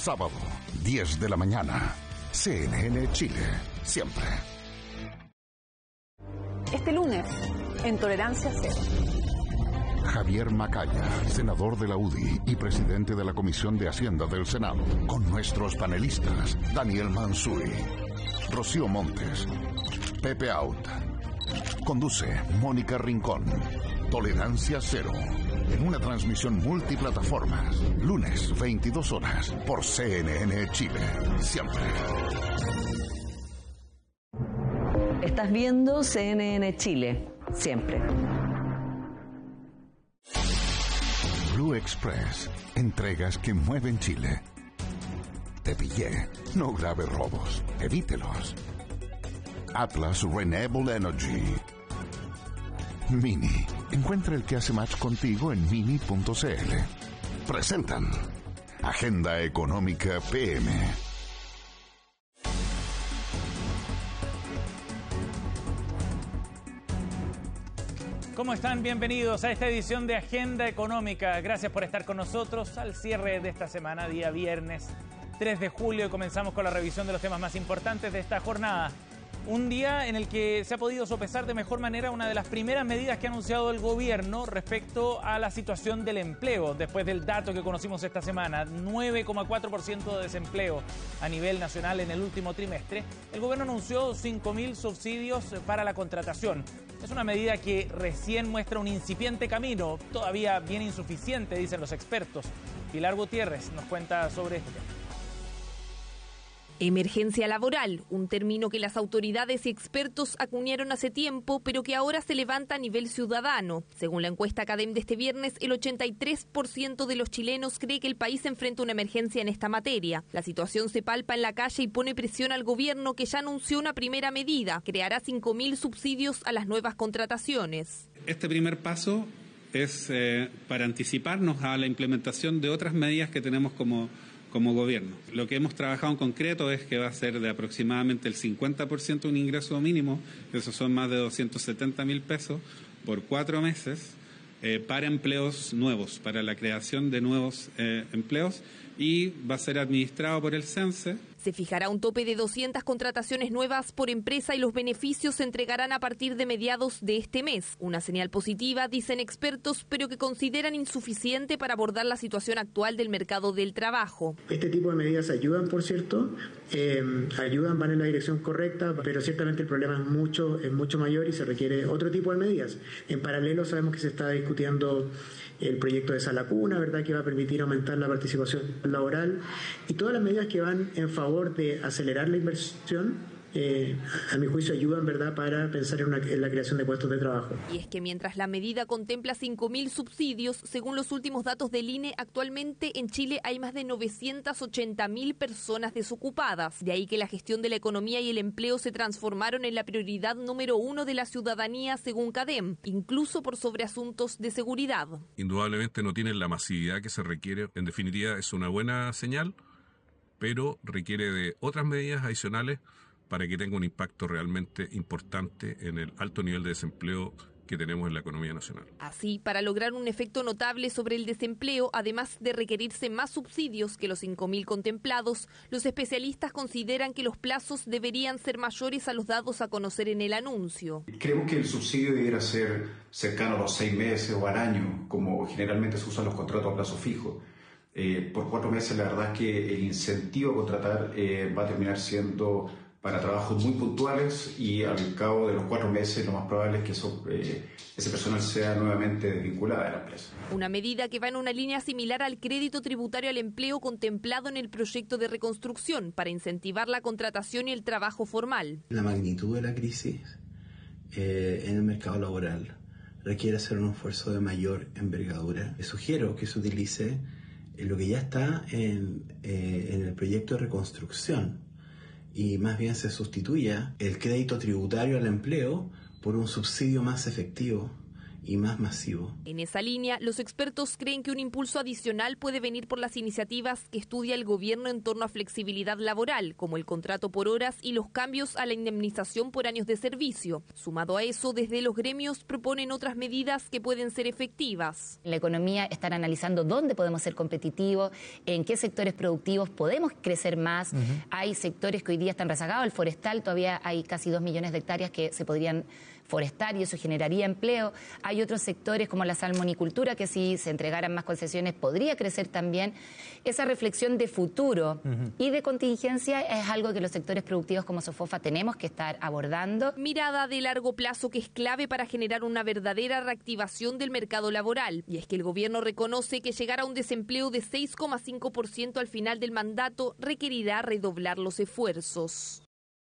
sábado, 10 de la mañana. CNN Chile, siempre. Este lunes, en Tolerancia Cero. Javier Macaya, senador de la UDI y presidente de la Comisión de Hacienda del Senado, con nuestros panelistas Daniel Manzuri, Rocío Montes, Pepe Out. Conduce Mónica Rincón. Tolerancia Cero, en una transmisión multiplataformas, lunes 22 horas, por CNN Chile, siempre. Estás viendo CNN Chile, siempre. Blue Express, entregas que mueven Chile. Te pillé, no grave robos, evítelos. Atlas Renewable Energy. Mini, encuentra el que hace match contigo en mini.cl. Presentan Agenda Económica PM. ¿Cómo están? Bienvenidos a esta edición de Agenda Económica. Gracias por estar con nosotros al cierre de esta semana, día viernes 3 de julio. Y comenzamos con la revisión de los temas más importantes de esta jornada. Un día en el que se ha podido sopesar de mejor manera una de las primeras medidas que ha anunciado el gobierno respecto a la situación del empleo, después del dato que conocimos esta semana, 9,4% de desempleo a nivel nacional en el último trimestre. El gobierno anunció 5.000 subsidios para la contratación. Es una medida que recién muestra un incipiente camino, todavía bien insuficiente, dicen los expertos. Pilar Gutiérrez nos cuenta sobre este tema. Emergencia laboral, un término que las autoridades y expertos acuñaron hace tiempo, pero que ahora se levanta a nivel ciudadano. Según la encuesta CADEM de este viernes, el 83% de los chilenos cree que el país enfrenta una emergencia en esta materia. La situación se palpa en la calle y pone presión al gobierno, que ya anunció una primera medida: creará 5.000 subsidios a las nuevas contrataciones. Este primer paso es para anticiparnos a la implementación de otras medidas que tenemos como gobierno. Lo que hemos trabajado en concreto es que va a ser de aproximadamente el 50% un ingreso mínimo, esos son más de 270.000 pesos por 4 meses, para empleos nuevos, para la creación de nuevos empleos, y va a ser administrado por el CENSE. Se fijará un tope de 200 contrataciones nuevas por empresa y los beneficios se entregarán a partir de mediados de este mes. Una señal positiva, dicen expertos, pero que consideran insuficiente para abordar la situación actual del mercado del trabajo. Este tipo de medidas ayudan, por cierto, van en la dirección correcta, pero ciertamente el problema es mucho mayor y se requiere otro tipo de medidas. En paralelo sabemos que se está discutiendo el proyecto de Sala Cuna, ¿verdad?, que va a permitir aumentar la participación laboral, y todas las medidas que van en favor de acelerar la inversión, a mi juicio ayudan, ¿verdad?, para pensar en la creación de puestos de trabajo. Y es que mientras la medida contempla 5.000 subsidios, según los últimos datos del INE, actualmente en Chile hay más de 980.000 personas desocupadas. De ahí que la gestión de la economía y el empleo se transformaron en la prioridad número 1 de la ciudadanía, según CADEM, incluso por sobre asuntos de seguridad. Indudablemente no tienen la masividad que se requiere. En definitiva, es una buena señal, pero requiere de otras medidas adicionales para que tenga un impacto realmente importante en el alto nivel de desempleo que tenemos en la economía nacional. Así, para lograr un efecto notable sobre el desempleo, además de requerirse más subsidios que los 5.000 contemplados, los especialistas consideran que los plazos deberían ser mayores a los dados a conocer en el anuncio. Creemos que el subsidio debiera ser cercano a los 6 meses o al año, como generalmente se usan los contratos a plazo fijo. Por 4 meses, la verdad es que el incentivo a contratar va a terminar siendo para trabajos muy puntuales, y al cabo de los 4 meses lo más probable es que ese personal sea nuevamente desvinculado de la empresa. Una medida que va en una línea similar al crédito tributario al empleo contemplado en el proyecto de reconstrucción para incentivar la contratación y el trabajo formal. La magnitud de la crisis en el mercado laboral requiere hacer un esfuerzo de mayor envergadura. Sugiero que se utilice lo que ya está en el proyecto de reconstrucción, y más bien se sustituya el crédito tributario al empleo por un subsidio más efectivo y más masivo. En esa línea, los expertos creen que un impulso adicional puede venir por las iniciativas que estudia el gobierno en torno a flexibilidad laboral, como el contrato por horas y los cambios a la indemnización por años de servicio. Sumado a eso, desde los gremios proponen otras medidas que pueden ser efectivas. En la economía están analizando dónde podemos ser competitivos, en qué sectores productivos podemos crecer más. Hay sectores que hoy día están rezagados, el forestal, todavía hay casi 2 millones de hectáreas que se podrían forestar y eso generaría empleo. Hay otros sectores como la salmonicultura que si se entregaran más concesiones podría crecer también. Esa reflexión de futuro y de contingencia es algo que los sectores productivos como Sofofa tenemos que estar abordando. Mirada de largo plazo que es clave para generar una verdadera reactivación del mercado laboral. Y es que el gobierno reconoce que llegar a un desempleo de 6,5% al final del mandato requerirá redoblar los esfuerzos.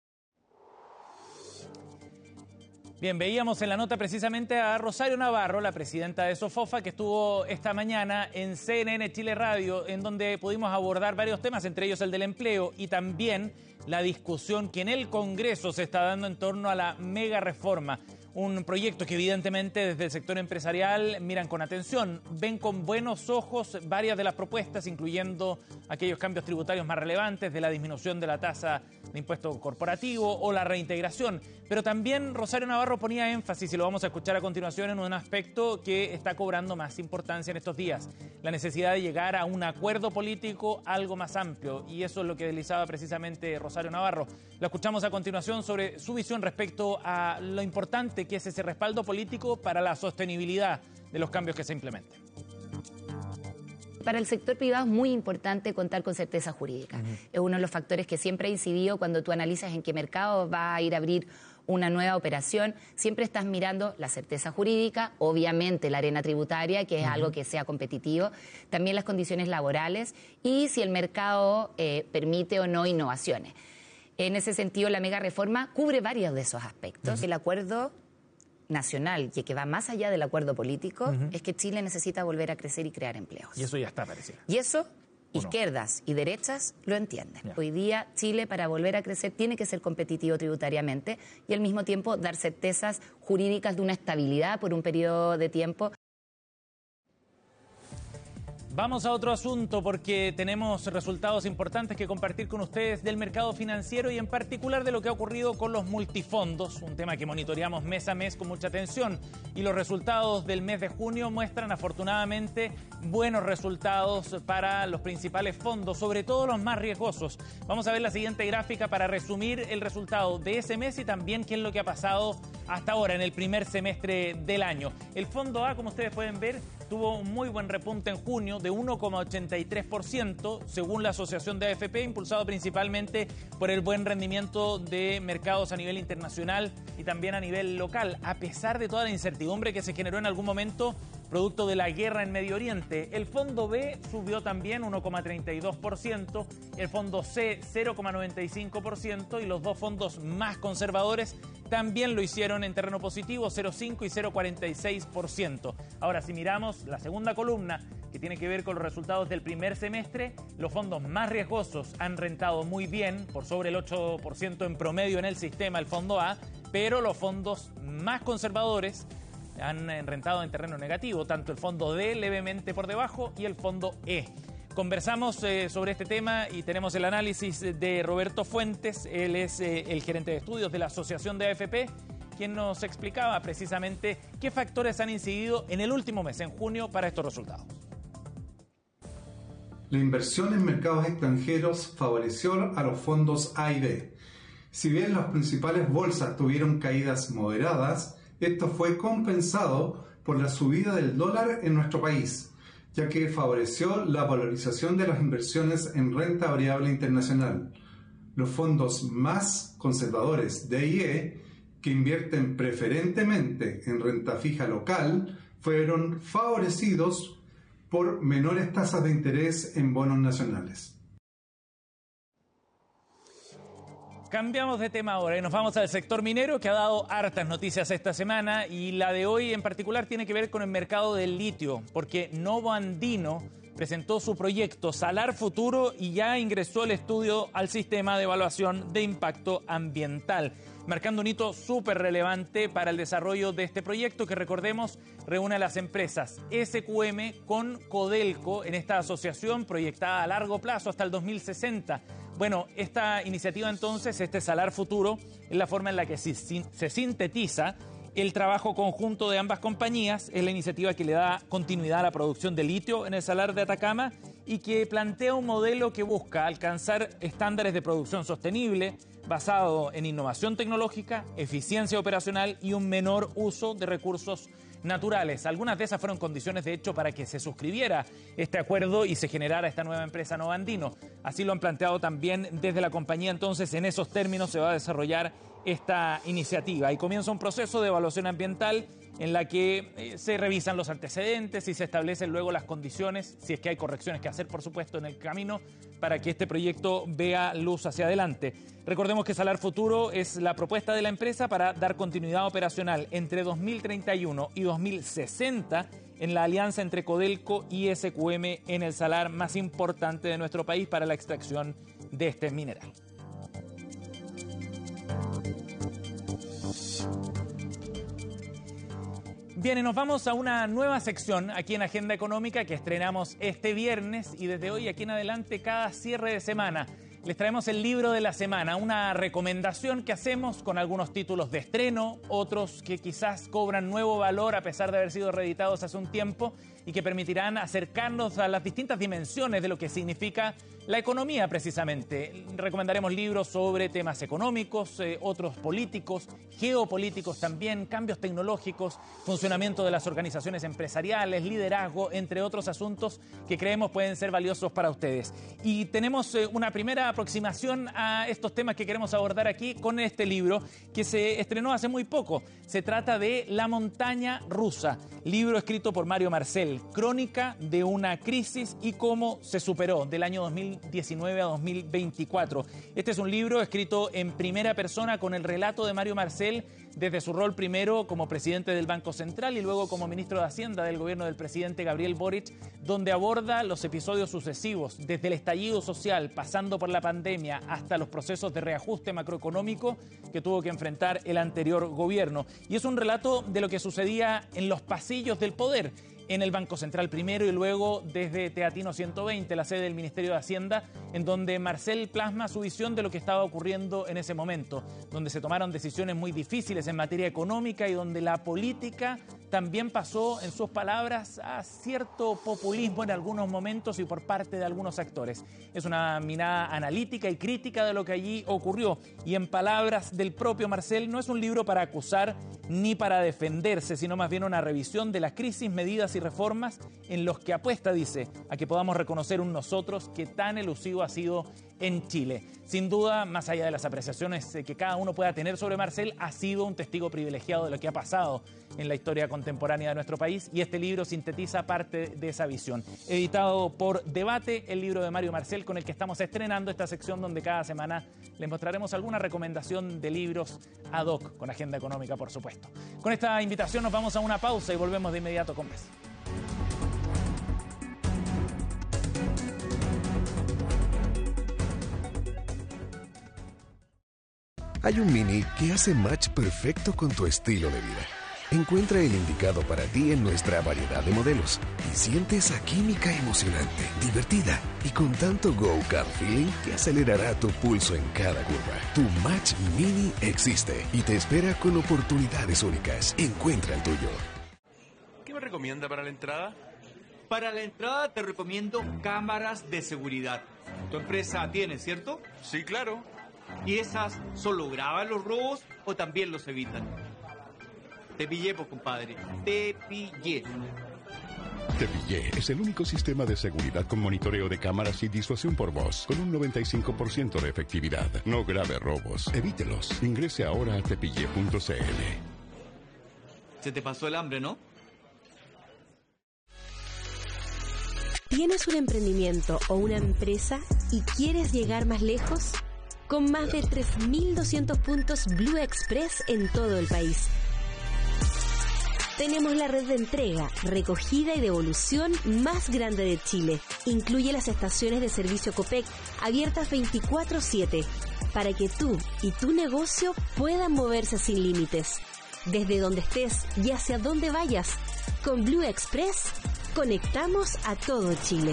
Bien, veíamos en la nota precisamente a Rosario Navarro, la presidenta de Sofofa, que estuvo esta mañana en CNN Chile Radio, en donde pudimos abordar varios temas, entre ellos el del empleo y también la discusión que en el Congreso se está dando en torno a la mega reforma. Un proyecto que evidentemente desde el sector empresarial miran con atención, ven con buenos ojos varias de las propuestas, incluyendo aquellos cambios tributarios más relevantes de la disminución de la tasa de impuesto corporativo o la reintegración. Pero también Rosario Navarro ponía énfasis, y lo vamos a escuchar a continuación, en un aspecto que está cobrando más importancia en estos días, la necesidad de llegar a un acuerdo político algo más amplio, y eso es lo que deslizaba precisamente Rosario Navarro. Lo escuchamos a continuación sobre su visión respecto a lo importante que es ese respaldo político para la sostenibilidad de los cambios que se implementen. Para el sector privado es muy importante contar con certeza jurídica. Es uno de los factores que siempre ha incidido cuando tú analizas en qué mercado va a ir a abrir una nueva operación. Siempre estás mirando la certeza jurídica, obviamente la arena tributaria, que es algo que sea competitivo, también las condiciones laborales y si el mercado permite o no innovaciones. En ese sentido, la mega reforma cubre varios de esos aspectos. El acuerdo nacional, y que va más allá del acuerdo político, es que Chile necesita volver a crecer y crear empleos. Y eso ya está, pareciera. Y eso, izquierdas y derechas lo entienden. Hoy día, Chile, para volver a crecer, tiene que ser competitivo tributariamente y al mismo tiempo dar certezas jurídicas de una estabilidad por un periodo de tiempo. Vamos a otro asunto porque tenemos resultados importantes que compartir con ustedes del mercado financiero y en particular de lo que ha ocurrido con los multifondos, un tema que monitoreamos mes a mes con mucha atención, y los resultados del mes de junio muestran afortunadamente buenos resultados para los principales fondos, sobre todo los más riesgosos. Vamos a ver la siguiente gráfica para resumir el resultado de ese mes y también qué es lo que ha pasado hasta ahora en el primer semestre del año. El fondo A, como ustedes pueden ver, tuvo un muy buen repunte en junio de 1,83%, según la Asociación de AFP, impulsado principalmente por el buen rendimiento de mercados a nivel internacional y también a nivel local, a pesar de toda la incertidumbre que se generó en algún momento producto de la guerra en Medio Oriente. El fondo B subió también 1,32%, el fondo C 0,95% y los dos fondos más conservadores también lo hicieron en terreno positivo, 0,5 y 0,46%. Ahora, si miramos la segunda columna, que tiene que ver con los resultados del primer semestre, los fondos más riesgosos han rentado muy bien, por sobre el 8% en promedio en el sistema, el fondo A, pero los fondos más conservadores han rentado en terreno negativo, tanto el fondo D levemente por debajo y el fondo E. Conversamos sobre este tema y tenemos el análisis de Roberto Fuentes, él es el gerente de estudios de la Asociación de AFP, quien nos explicaba precisamente qué factores han incidido en el último mes, en junio, para estos resultados. La inversión en mercados extranjeros favoreció a los fondos A y B. Si bien las principales bolsas tuvieron caídas moderadas, esto fue compensado por la subida del dólar en nuestro país, ya que favoreció la valorización de las inversiones en renta variable internacional. Los fondos más conservadores D y E, que invierten preferentemente en renta fija local, fueron favorecidos por menores tasas de interés en bonos nacionales. Cambiamos de tema ahora y nos vamos al sector minero, que ha dado hartas noticias esta semana, y la de hoy en particular tiene que ver con el mercado del litio, porque Novo Andino presentó su proyecto Salar Futuro y ya ingresó el estudio al sistema de evaluación de impacto ambiental, marcando un hito súper relevante para el desarrollo de este proyecto que, recordemos, reúne a las empresas SQM con Codelco en esta asociación proyectada a largo plazo hasta el 2060. Bueno, esta iniciativa entonces, este Salar Futuro, es la forma en la que se sintetiza el trabajo conjunto de ambas compañías. Es la iniciativa que le da continuidad a la producción de litio en el Salar de Atacama y que plantea un modelo que busca alcanzar estándares de producción sostenible basado en innovación tecnológica, eficiencia operacional y un menor uso de recursos naturales. Algunas de esas fueron condiciones, de hecho, para que se suscribiera este acuerdo y se generara esta nueva empresa Nova Andino. Así lo han planteado también desde la compañía. Entonces, en esos términos se va a desarrollar esta iniciativa y comienza un proceso de evaluación ambiental en la que se revisan los antecedentes y se establecen luego las condiciones, si es que hay correcciones que hacer, por supuesto, en el camino, para que este proyecto vea luz hacia adelante. Recordemos que Salar Futuro es la propuesta de la empresa para dar continuidad operacional entre 2031 y 2060 en la alianza entre Codelco y SQM en el salar más importante de nuestro país para la extracción de este mineral. Bien, y nos vamos a una nueva sección aquí en Agenda Económica que estrenamos este viernes y desde hoy aquí en adelante cada cierre de semana les traemos el libro de la semana, una recomendación que hacemos con algunos títulos de estreno, otros que quizás cobran nuevo valor a pesar de haber sido reeditados hace un tiempo y que permitirán acercarnos a las distintas dimensiones de lo que significa la economía precisamente. Recomendaremos libros sobre temas económicos, otros políticos, geopolíticos también, cambios tecnológicos, funcionamiento de las organizaciones empresariales, liderazgo, entre otros asuntos que creemos pueden ser valiosos para ustedes. Y tenemos una primera aproximación a estos temas que queremos abordar aquí con este libro que se estrenó hace muy poco. Se trata de La montaña rusa, libro escrito por Mario Marcel, crónica de una crisis y cómo se superó del año 2019 a 2024. Este es un libro escrito en primera persona con el relato de Mario Marcel desde su rol primero como presidente del Banco Central y luego como ministro de Hacienda del gobierno del presidente Gabriel Boric, donde aborda los episodios sucesivos, desde el estallido social, pasando por la pandemia, hasta los procesos de reajuste macroeconómico que tuvo que enfrentar el anterior gobierno. Y es un relato de lo que sucedía en los pasillos del poder, en el Banco Central primero y luego desde Teatino 120, la sede del Ministerio de Hacienda, en donde Marcel plasma su visión de lo que estaba ocurriendo en ese momento, donde se tomaron decisiones muy difíciles en materia económica y donde la política también pasó, en sus palabras, a cierto populismo en algunos momentos y por parte de algunos actores. Es una mirada analítica y crítica de lo que allí ocurrió y, en palabras del propio Marcel, no es un libro para acusar ni para defenderse, sino más bien una revisión de las crisis, medidas y reformas en los que apuesta, dice, a que podamos reconocer un nosotros que tan elusivo ha sido en Chile. Sin duda, más allá de las apreciaciones que cada uno pueda tener sobre Marcel, ha sido un testigo privilegiado de lo que ha pasado en la historia contemporánea de nuestro país y este libro sintetiza parte de esa visión. Editado por Debate, el libro de Mario Marcel con el que estamos estrenando esta sección donde cada semana les mostraremos alguna recomendación de libros ad hoc con Agenda Económica, por supuesto. Con esta invitación nos vamos a una pausa y volvemos de inmediato con más. Hay un Mini que hace match perfecto con tu estilo de vida. Encuentra el indicado para ti en nuestra variedad de modelos y siente esa química emocionante, divertida y con tanto go-kart feeling que acelerará tu pulso en cada curva. Tu Match Mini existe y te espera con oportunidades únicas. Encuentra el tuyo. ¿Qué me recomienda para la entrada? Para la entrada te recomiendo cámaras de seguridad. Tu empresa tiene, ¿cierto? Sí, claro. ¿Y esas solo graban los robos o también los evitan? Te pillé, pues, compadre. Te pillé. Te Pillé es el único sistema de seguridad con monitoreo de cámaras y disuasión por voz, con un 95% de efectividad. No grave robos. Evítelos. Ingrese ahora a tepillé.cl. Se te pasó el hambre, ¿no? ¿Tienes un emprendimiento o una empresa y quieres llegar más lejos? Con más de 3.200 puntos Blue Express en todo el país. Tenemos la red de entrega, recogida y devolución más grande de Chile. Incluye las estaciones de servicio Copec abiertas 24/7 para que tú y tu negocio puedan moverse sin límites. Desde donde estés y hacia donde vayas, con Blue Express conectamos a todo Chile.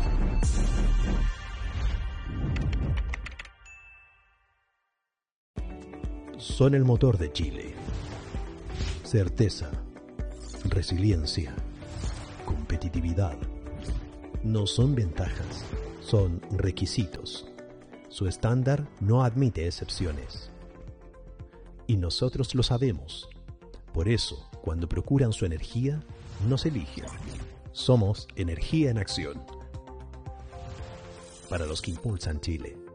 Son el motor de Chile. Certeza, resiliencia, competitividad. No son ventajas, son requisitos. Su estándar no admite excepciones. Y nosotros lo sabemos. Por eso, cuando procuran su energía, nos eligen. Somos Energía en Acción. Para los que impulsan Chile.